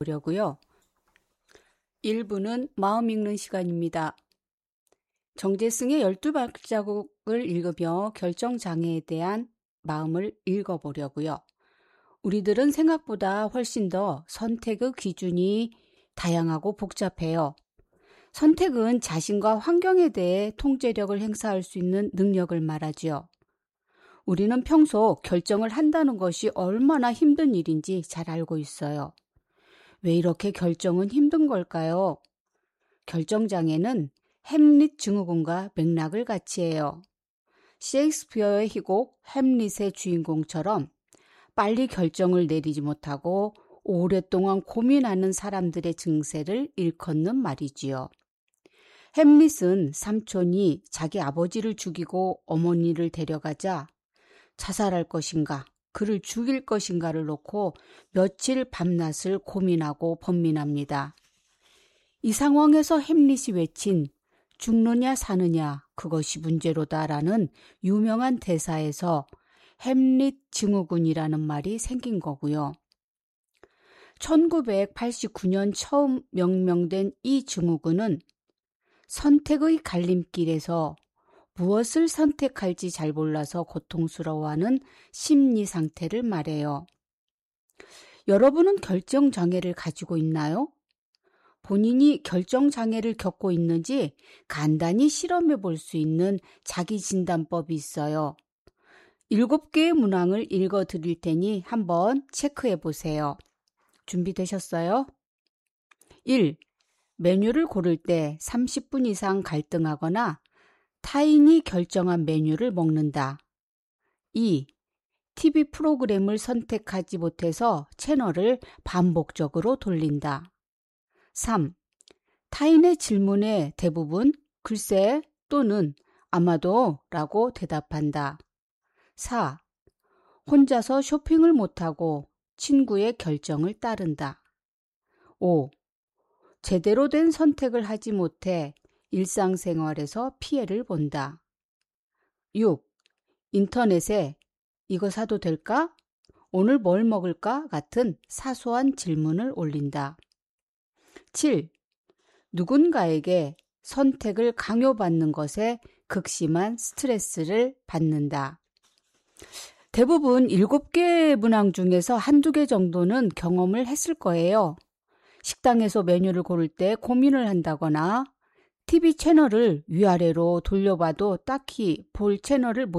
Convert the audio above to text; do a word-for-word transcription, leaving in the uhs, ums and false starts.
보려고요. 일 부는 마음 읽는 시간입니다. 정재승의 열두 발자국을 읽으며 결정장애에 대한 마음을 읽어보려고요. 우리들은 생각보다 훨씬 더 선택의 기준이 다양하고 복잡해요. 선택은 자신과 환경에 대해 통제력을 행사할 수 있는 능력을 말하지요. 우리는 평소 결정을 한다는 것이 얼마나 힘든 일인지 잘 알고 있어요. 왜 이렇게 결정은 힘든 걸까요? 결정장애는 햄릿 증후군과 맥락을 같이 해요. 셰익스피어의 희곡 햄릿의 주인공처럼 빨리 결정을 내리지 못하고 오랫동안 고민하는 사람들의 증세를 일컫는 말이지요. 햄릿은 삼촌이 자기 아버지를 죽이고 어머니를 데려가자 자살할 것인가, 그를 죽일 것인가를 놓고 며칠 밤낮을 고민하고 번민합니다. 이 상황에서 햄릿이 외친 죽느냐 사느냐 그것이 문제로다라는 유명한 대사에서 햄릿 증후군이라는 말이 생긴 거고요. 천구백팔십구 년 처음 명명된 이 증후군은 선택의 갈림길에서 무엇을 선택할지 잘 몰라서 고통스러워하는 심리 상태를 말해요. 여러분은 결정장애를 가지고 있나요? 본인이 결정장애를 겪고 있는지 간단히 실험해 볼 수 있는 자기진단법이 있어요. 일곱 개의 문항을 읽어 드릴 테니 한번 체크해 보세요. 준비되셨어요? 일. 메뉴를 고를 때 삼십 분 이상 갈등하거나 타인이 결정한 메뉴를 먹는다. 이. 티비 프로그램을 선택하지 못해서 채널을 반복적으로 돌린다. 삼. 타인의 질문에 대부분 글쎄 또는 아마도 라고 대답한다. 사. 혼자서 쇼핑을 못하고 친구의 결정을 따른다. 오. 제대로 된 선택을 하지 못해 일상생활에서 피해를 본다. 육. 인터넷에 이거 사도 될까? 오늘 뭘 먹을까? 같은 사소한 질문을 올린다. 칠. 누군가에게 선택을 강요받는 것에 극심한 스트레스를 받는다. 대부분 일곱 개 문항 중에서 한두 개 정도는 경험을 했을 거예요. 식당에서 메뉴를 고를 때 고민을 한다거나 티비 채널을 위아래로 돌려봐도 딱히 볼 채널을 못